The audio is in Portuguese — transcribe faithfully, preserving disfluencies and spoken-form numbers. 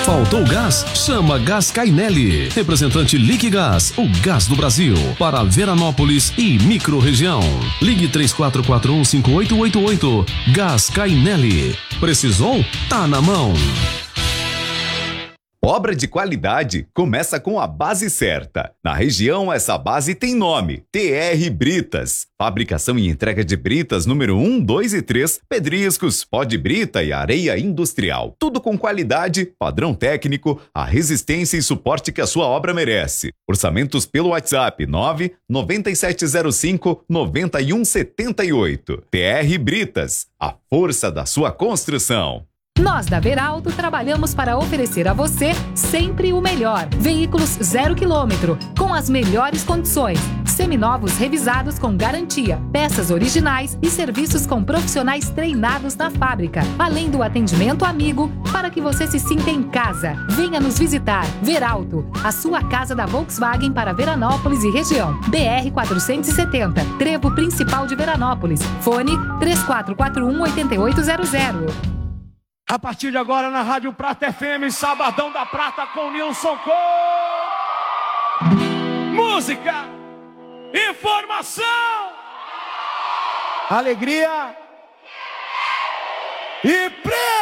Faltou gás? Chama Gás Cainelli. Representante Liquigás, o gás do Brasil. Para Veranópolis e microrregião. Ligue três quatro quatro um, cinco oito oito oito. Gás Cainelli. Precisou? Tá na mão. Obra de qualidade começa com a base certa. Na região, essa base tem nome: T R Britas. Fabricação e entrega de britas número um, dois e três, pedriscos, pó de brita e areia industrial. Tudo com qualidade, padrão técnico, a resistência e suporte que a sua obra merece. Orçamentos pelo WhatsApp nove nove sete zero cinco nove um sete oito. T R Britas, a força da sua construção. Nós da Veralto trabalhamos para oferecer a você sempre o melhor. Veículos zero quilômetro, com as melhores condições. Seminovos revisados com garantia, peças originais e serviços com profissionais treinados na fábrica. Além do atendimento amigo, para que você se sinta em casa. Venha nos visitar. Veralto, a sua casa da Volkswagen para Veranópolis e região. B R quatrocentos e setenta, Trevo Principal de Veranópolis. Fone três quatro quatro um, oito oito zero zero. A partir de agora na Rádio Prata F M, Sabadão da Prata com Nilson Cole. Música, informação, alegria e prêmio.